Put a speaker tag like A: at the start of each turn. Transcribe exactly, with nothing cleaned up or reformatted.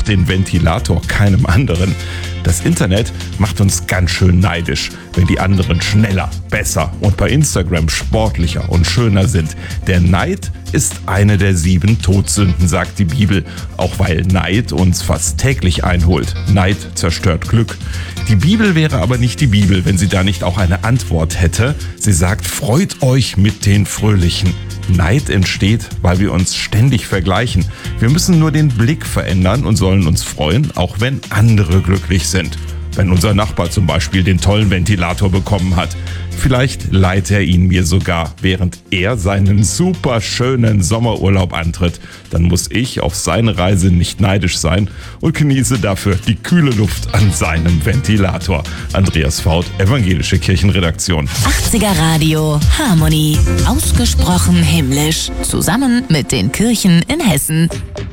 A: auch den Ventilator keinem anderen. Das Internet macht uns ganz schön neidisch, wenn die anderen schneller, besser und bei Instagram sportlicher und schöner sind. Der Neid ist eine der sieben Todsünden, sagt die Bibel, auch weil Neid uns fast täglich einholt. Neid zerstört Glück. Die Bibel wäre aber nicht die Bibel, wenn sie da nicht auch eine Antwort hätte. Sie sagt, freut euch mit den Fröhlichen. Neid entsteht, weil wir uns ständig vergleichen. Wir müssen nur den Blick verändern und sollen uns freuen, auch wenn andere glücklich sind. Wenn unser Nachbar zum Beispiel den tollen Ventilator bekommen hat. Vielleicht leiht er ihn mir sogar, während er seinen super schönen Sommerurlaub antritt. Dann muss ich auf seine Reise nicht neidisch sein und genieße dafür die kühle Luft an seinem Ventilator. Andreas Faut, Evangelische Kirchenredaktion.
B: achtziger Radio Harmony. Ausgesprochen himmlisch. Zusammen mit den Kirchen in Hessen.